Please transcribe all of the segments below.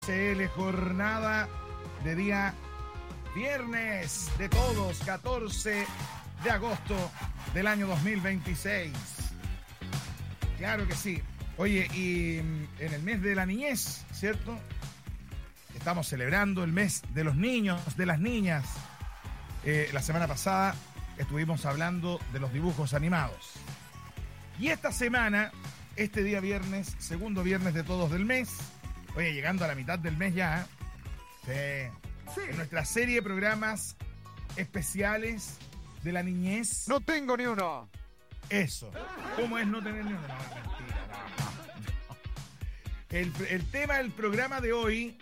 CL, jornada de día viernes de todos, 14 de agosto del año 2026. Claro que sí. Oye, y en el mes de la niñez, ¿cierto? Estamos celebrando el mes de los niños, de las niñas. La semana pasada estuvimos hablando de los dibujos animados. Y esta semana, este día viernes, segundo viernes de todos del mes, oye, llegando a la mitad del mes ya, sí. En nuestra serie de programas especiales de la niñez. No tengo ni uno. Eso. ¿Cómo es no tener ni uno? No, mentira, no. El tema del programa de hoy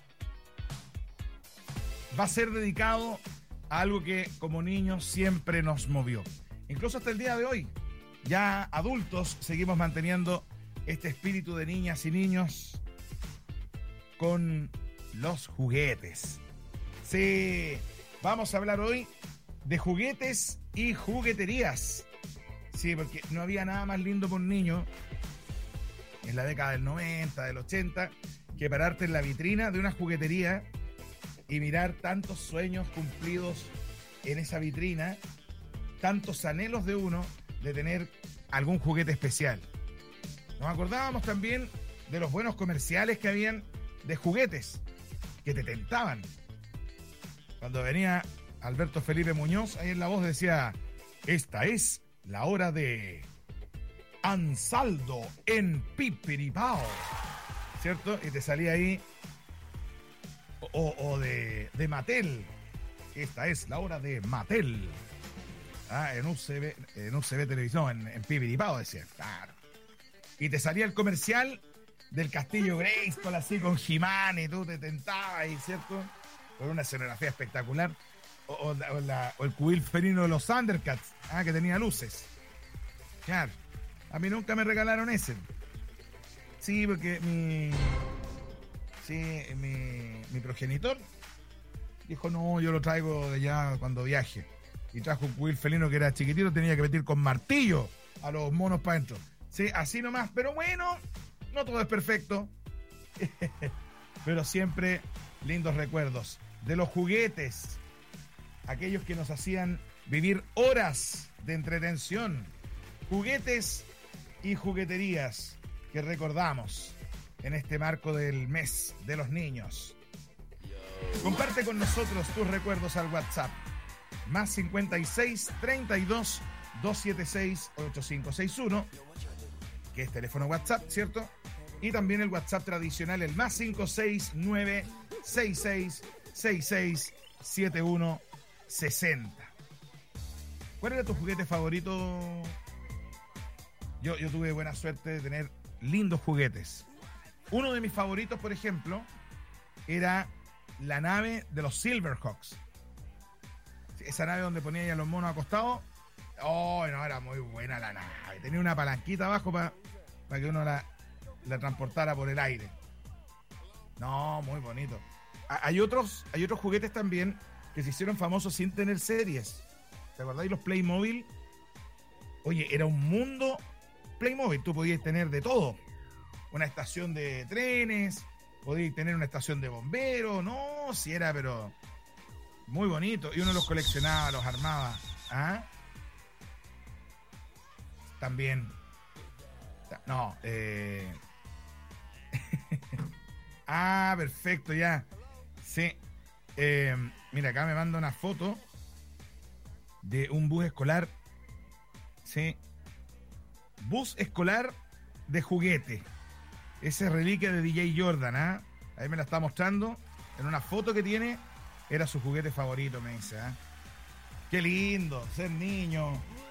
va a ser dedicado a algo que como niños siempre nos movió. Incluso hasta el día de hoy, ya adultos, seguimos manteniendo este espíritu de niñas y niños con los juguetes. Sí, vamos a hablar hoy de juguetes y jugueterías. Sí, porque no había nada más lindo para un niño en la década del 90, del 80, que pararte en la vitrina de una juguetería y mirar tantos sueños cumplidos en esa vitrina, tantos anhelos de uno de tener algún juguete especial. Nos acordábamos también de los buenos comerciales que habían de juguetes que te tentaban. Cuando venía Alberto Felipe Muñoz, ahí en la voz decía: esta es la hora de Ansaldo en Pipiripao, ¿cierto? Y te salía ahí, o de Mattel, esta es la hora de Mattel. En UCB Televisión, en Pipiripao decía, claro. Y te salía el comercial del Castillo Grayskull así con He-Man y tú te tentabas, ¿cierto? Con una escenografía espectacular. O el cubil felino de los Thundercats, que tenía luces. Claro. A mí nunca me regalaron ese. Sí, porque mi progenitor dijo, no, yo lo traigo de allá cuando viaje. Y trajo un cubil felino que era chiquitito, tenía que meter con martillo a los monos para adentro. Sí, así nomás. Pero bueno, no todo es perfecto. Pero siempre lindos recuerdos de los juguetes. Aquellos que nos hacían vivir horas de entretención. Juguetes y jugueterías que recordamos en este marco del mes de los niños. Comparte con nosotros tus recuerdos al WhatsApp. Más 56 32 276 8561, que es teléfono WhatsApp, ¿cierto? Y también el WhatsApp tradicional, el más 569 66 66 7160. ¿Cuál era tu juguete favorito? Yo tuve buena suerte de tener lindos juguetes. Uno de mis favoritos, por ejemplo, era la nave de los Silverhawks. Esa nave donde ponía ya los monos acostados. Oh, no, era muy buena la nave. Tenía una palanquita abajo para que uno la transportara por el aire. No, muy bonito. Hay otros juguetes también que se hicieron famosos sin tener series. ¿Te acordáis los Playmobil? Oye, era un mundo Playmobil. Tú podías tener de todo. Una estación de trenes, podías tener una estación de bomberos. No, si era, pero muy bonito. Y uno los coleccionaba, los armaba. También. No, perfecto, ya. Sí. Mira, acá me manda una foto de un bus escolar. Sí. Bus escolar de juguete. Ese reliquia de DJ Jordan, Ahí me la está mostrando. En una foto que tiene, era su juguete favorito, me dice, Qué lindo, ser niño,